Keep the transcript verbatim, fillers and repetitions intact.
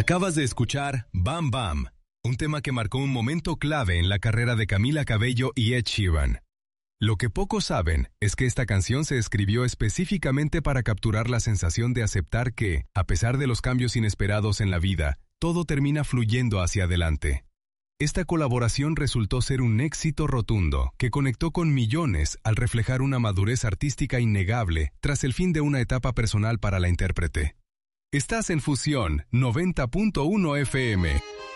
Acabas de escuchar Bam Bam, un tema que marcó un momento clave en la carrera de Camila Cabello y Ed Sheeran. Lo que pocos saben es que esta canción se escribió específicamente para capturar la sensación de aceptar que, a pesar de los cambios inesperados en la vida, todo termina fluyendo hacia adelante. Esta colaboración resultó ser un éxito rotundo que conectó con millones al reflejar una madurez artística innegable tras el fin de una etapa personal para la intérprete. Estás en Fusión noventa punto uno F M.